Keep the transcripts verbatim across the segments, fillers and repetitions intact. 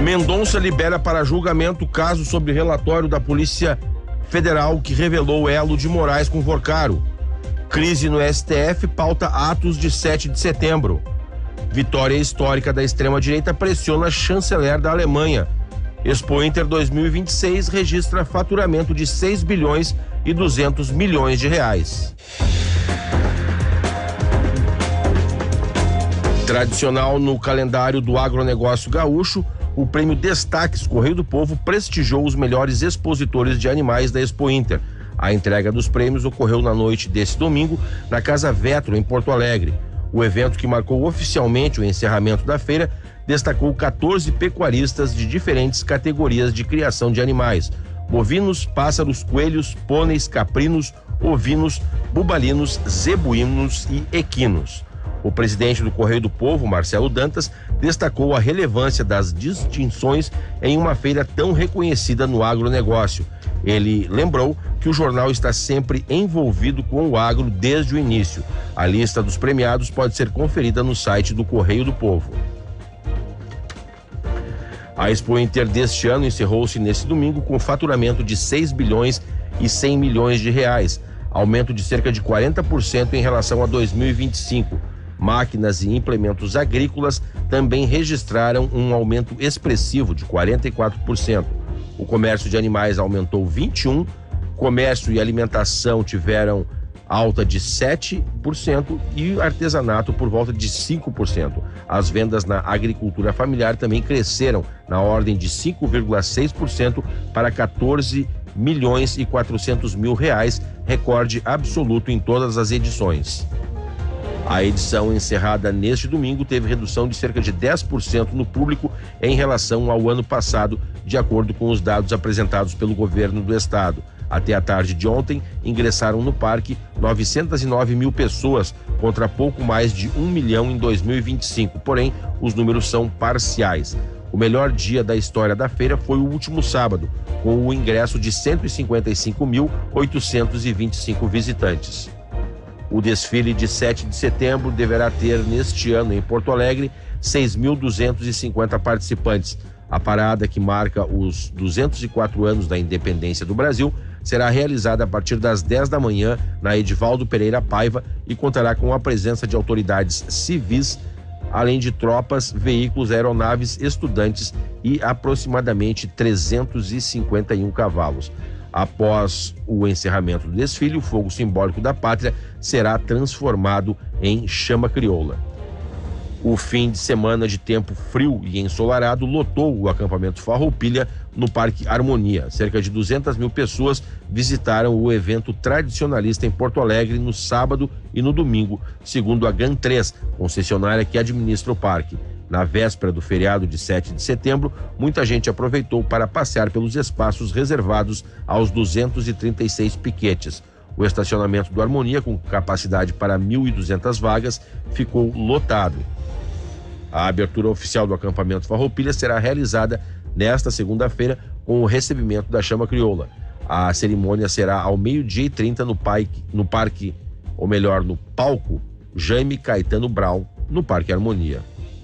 Mendonça libera para julgamento caso sobre relatório da Polícia Federal que revelou elo de Moraes com Vorcaro. Crise no S T F pauta atos de sete de setembro. Vitória histórica da extrema-direita pressiona chanceler da Alemanha. Expo Inter dois mil e vinte e seis registra faturamento de seis bilhões e duzentos milhões de reais. Tradicional no calendário do agronegócio gaúcho, o prêmio Destaques Correio do Povo prestigiou os melhores expositores de animais da Expo Inter. A entrega dos prêmios ocorreu na noite desse domingo na Casa Vetro, em Porto Alegre. O evento, que marcou oficialmente o encerramento da feira, destacou quatorze pecuaristas de diferentes categorias de criação de animais: bovinos, pássaros, coelhos, pôneis, caprinos, ovinos, bubalinos, zebuínos e equinos. O presidente do Correio do Povo, Marcelo Dantas, destacou a relevância das distinções em uma feira tão reconhecida no agronegócio. Ele lembrou que o jornal está sempre envolvido com o agro desde o início. A lista dos premiados pode ser conferida no site do Correio do Povo. A Expo Inter deste ano encerrou-se nesse domingo com faturamento de seis bilhões e cem milhões de reais, aumento de cerca de quarenta por cento em relação a dois mil e vinte e cinco. Máquinas e implementos agrícolas também registraram um aumento expressivo de quarenta e quatro por cento. O comércio de animais aumentou vinte e um por cento, comércio e alimentação tiveram alta de sete por cento e artesanato por volta de cinco por cento. As vendas na agricultura familiar também cresceram na ordem de cinco vírgula seis por cento para quatorze milhões e quatrocentos mil reais, recorde absoluto em todas as edições. A edição encerrada neste domingo teve redução de cerca de dez por cento no público em relação ao ano passado, de acordo com os dados apresentados pelo governo do estado. Até a tarde de ontem, ingressaram no parque novecentos e nove mil pessoas, contra pouco mais de um milhão em dois mil e vinte e cinco. Porém, os números são parciais. O melhor dia da história da feira foi o último sábado, com o ingresso de cento e cinquenta e cinco mil oitocentos e vinte e cinco visitantes. O desfile de sete de setembro deverá ter, neste ano, em Porto Alegre, seis mil duzentos e cinquenta participantes. A parada, que marca os duzentos e quatro anos da independência do Brasil, será realizada a partir das dez da manhã na Edivaldo Pereira Paiva e contará com a presença de autoridades civis, além de tropas, veículos, aeronaves, estudantes e aproximadamente trezentos e cinquenta e um cavalos. Após o encerramento do desfile, o fogo simbólico da pátria será transformado em chama crioula. O fim de semana de tempo frio e ensolarado lotou o acampamento Farroupilha no Parque Harmonia. Cerca de duzentas mil pessoas visitaram o evento tradicionalista em Porto Alegre no sábado e no domingo, segundo a GAN três, concessionária que administra o parque. Na véspera do feriado de sete de setembro, muita gente aproveitou para passear pelos espaços reservados aos duzentos e trinta e seis piquetes. O estacionamento do Harmonia, com capacidade para mil e duzentas vagas, ficou lotado. A abertura oficial do acampamento Farroupilha será realizada nesta segunda-feira com o recebimento da chama crioula. A cerimônia será ao meio-dia e trinta no, parque, no parque, ou melhor, no palco Jaime Caetano Brown, no Parque Harmonia.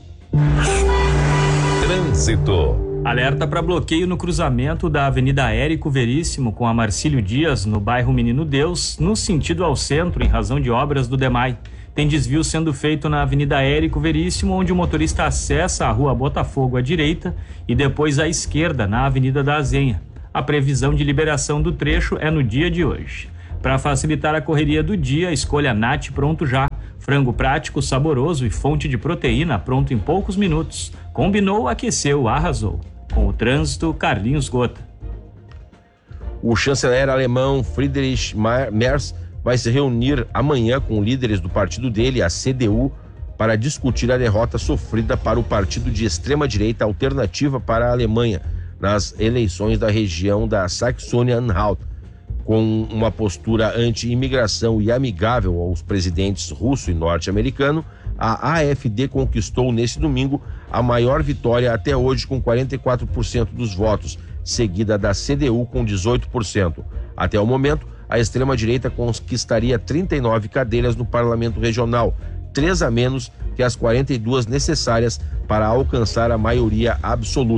Trânsito. Alerta para bloqueio no cruzamento da Avenida Érico Veríssimo com a Marcílio Dias, no bairro Menino Deus, no sentido ao centro, em razão de obras do DEMAI. Tem desvio sendo feito na Avenida Érico Veríssimo, onde o motorista acessa a Rua Botafogo à direita e depois à esquerda, na Avenida da Azenha. A previsão de liberação do trecho é no dia de hoje. Para facilitar a correria do dia, escolha Nat Pronto Já. Frango prático, saboroso e fonte de proteína pronto em poucos minutos. Combinou, aqueceu, arrasou. Com o trânsito, Carlinhos Gota. O chanceler alemão Friedrich Merz vai se reunir amanhã com líderes do partido dele, a C D U, para discutir a derrota sofrida para o partido de extrema-direita Alternativa para a Alemanha nas eleições da região da Saxônia-Anhalt. Com uma postura anti-imigração e amigável aos presidentes russo e norte-americano, a A F D conquistou nesse domingo a maior vitória até hoje, com quarenta e quatro por cento dos votos, seguida da C D U com dezoito por cento. Até o momento, a extrema-direita conquistaria trinta e nove cadeiras no parlamento regional, três a menos que as quarenta e duas necessárias para alcançar a maioria absoluta.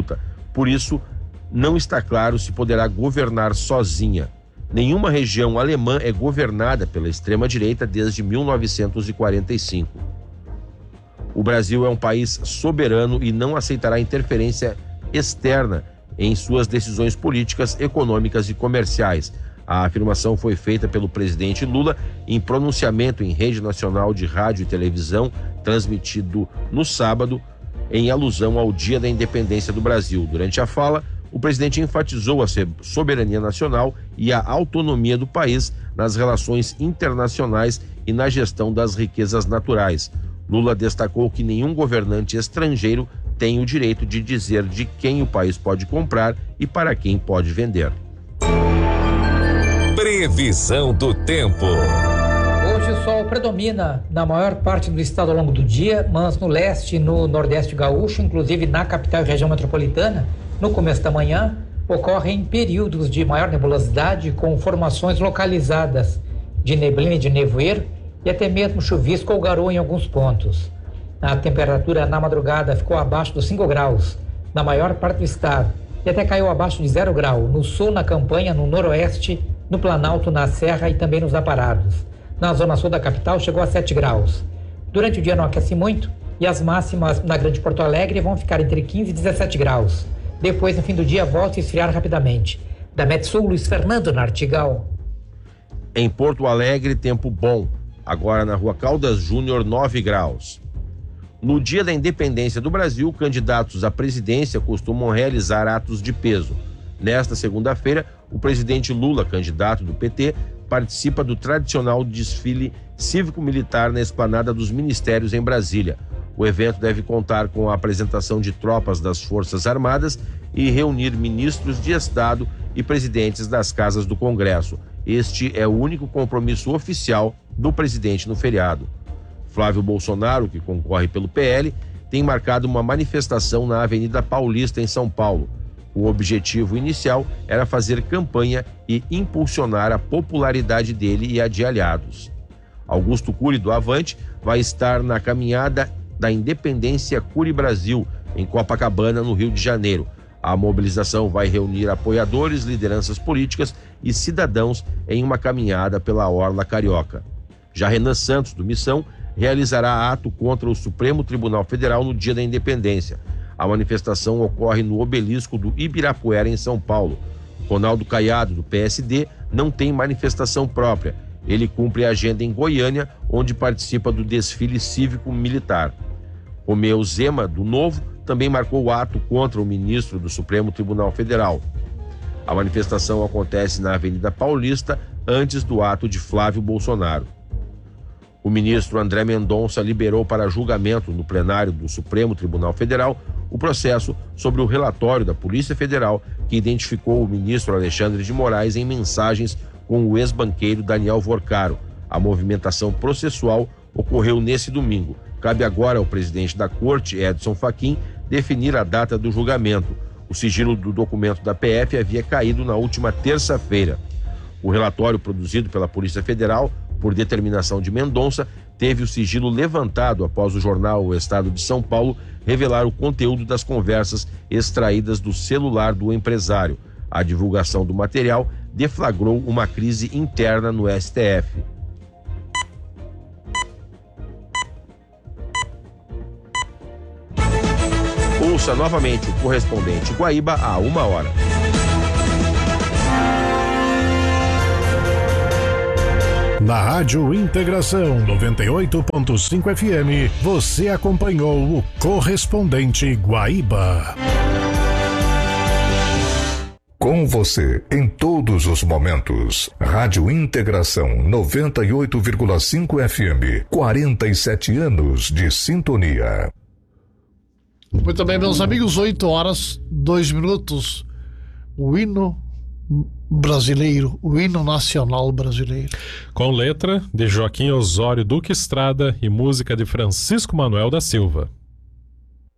Por isso, não está claro se poderá governar sozinha. Nenhuma região alemã é governada pela extrema-direita desde mil novecentos e quarenta e cinco. O Brasil é um país soberano e não aceitará interferência externa em suas decisões políticas, econômicas e comerciais. A afirmação foi feita pelo presidente Lula em pronunciamento em rede nacional de rádio e televisão, transmitido no sábado, em alusão ao Dia da Independência do Brasil. Durante a fala, o presidente enfatizou a soberania nacional e a autonomia do país nas relações internacionais e na gestão das riquezas naturais. Lula destacou que nenhum governante estrangeiro tem o direito de dizer de quem o país pode comprar e para quem pode vender. Previsão do tempo. Hoje o sol predomina na maior parte do estado ao longo do dia, mas no leste e no nordeste gaúcho, inclusive na capital e região metropolitana, no começo da manhã, ocorrem períodos de maior nebulosidade com formações localizadas de neblina e de nevoeiro e até mesmo chuvisco ou garoa em alguns pontos. A temperatura na madrugada ficou abaixo dos cinco graus na maior parte do estado e até caiu abaixo de zero grau no sul, na campanha, no noroeste, no Planalto, na Serra e também nos Aparados. Na zona sul da capital chegou a sete graus. Durante o dia não aquece muito e as máximas na Grande Porto Alegre vão ficar entre quinze e dezessete graus. Depois, no fim do dia, volta a esfriar rapidamente. Da Metsul, Luiz Fernando Nartigal. Em Porto Alegre, tempo bom. Agora na Rua Caldas Júnior, nove graus. No Dia da Independência do Brasil, candidatos à presidência costumam realizar atos de peso. Nesta segunda-feira, o presidente Lula, candidato do P T, participa do tradicional desfile cívico-militar na Esplanada dos Ministérios em Brasília. O evento deve contar com a apresentação de tropas das Forças Armadas e reunir ministros de Estado e presidentes das casas do Congresso. Este é o único compromisso oficial do presidente no feriado. Flávio Bolsonaro, que concorre pelo P L, tem marcado uma manifestação na Avenida Paulista, em São Paulo. O objetivo inicial era fazer campanha e impulsionar a popularidade dele e a de aliados. Augusto Cury, do Avante, vai estar na caminhada da Independência Cury Brasil, em Copacabana, no Rio de Janeiro. A mobilização vai reunir apoiadores, lideranças políticas e cidadãos em uma caminhada pela Orla Carioca. Já Renan Santos, do Missão, realizará ato contra o Supremo Tribunal Federal no Dia da Independência. A manifestação ocorre no Obelisco do Ibirapuera, em São Paulo. Ronaldo Caiado, do P S D, não tem manifestação própria. Ele cumpre a agenda em Goiânia, onde participa do desfile cívico-militar. Romeu Zema, do Novo, também marcou o ato contra o ministro do Supremo Tribunal Federal. A manifestação acontece na Avenida Paulista, antes do ato de Flávio Bolsonaro. O ministro André Mendonça liberou para julgamento no plenário do Supremo Tribunal Federal o processo sobre o relatório da Polícia Federal que identificou o ministro Alexandre de Moraes em mensagens com o ex-banqueiro Daniel Vorcaro. A movimentação processual ocorreu nesse domingo. Cabe agora ao presidente da Corte, Edson Fachin, definir a data do julgamento. O sigilo do documento da P F havia caído na última terça-feira. O relatório produzido pela Polícia Federal, por determinação de Mendonça, teve o sigilo levantado após o jornal O Estado de São Paulo revelar o conteúdo das conversas extraídas do celular do empresário. A divulgação do material deflagrou uma crise interna no S T F. Ouça novamente o correspondente Guaíba a uma hora. Na Rádio Integração noventa e oito ponto cinco F M, você acompanhou o correspondente Guaíba. Com você em todos os momentos. Rádio Integração noventa e oito vírgula cinco F M, quarenta e sete anos de sintonia. Muito bem, meus amigos, oito horas, dois minutos. O hino brasileiro, o hino nacional brasileiro. Com letra de Joaquim Osório Duque Estrada e música de Francisco Manuel da Silva.